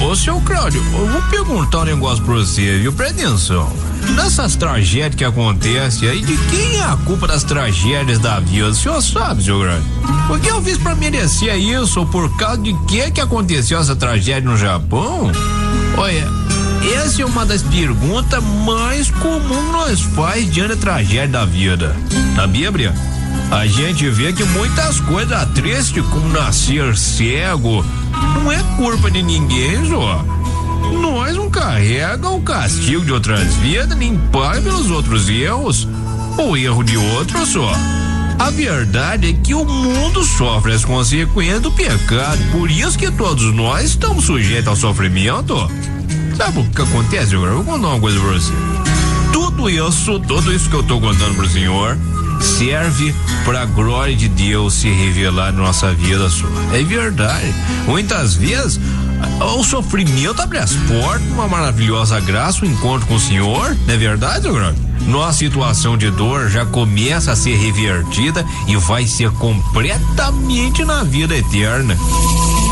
Ô, seu Cláudio, eu vou perguntar um negócio pra você, viu? Presta atenção. Nessas tragédias que acontecem aí, de quem é a culpa das tragédias da vida? O senhor sabe, seu Grande? O que eu fiz pra merecer isso? Ou por causa de que aconteceu essa tragédia no Japão? Olha, essa é uma das perguntas mais comuns nós faz diante da tragédia da vida. Na Bíblia, a gente vê que muitas coisas tristes, como nascer cego, não é culpa de ninguém, só. Nós não carrega o castigo de outras vidas, nem paga pelos outros erros, ou erro de outros só. A verdade é que o mundo sofre as consequências do pecado, por isso que todos nós estamos sujeitos ao sofrimento. Sabe o que acontece, agora? Eu vou contar uma coisa pra você. Tudo isso que eu tô contando pro senhor serve pra glória de Deus se revelar na nossa vida só. É verdade. Muitas vezes o sofrimento abre as portas, uma maravilhosa graça, um encontro com o senhor, não é verdade, meu grande? Nossa situação de dor já começa a ser revertida e vai ser completamente na vida eterna.